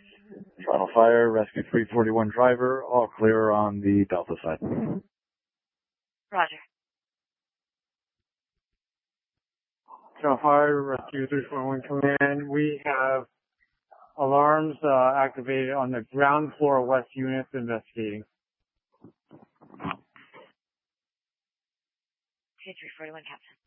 Final fire, rescue 341 driver, all clear on the Delta side. Roger. Final fire, rescue 341 command. We have alarms activated on the ground floor west units investigating. Okay, 341, Captain.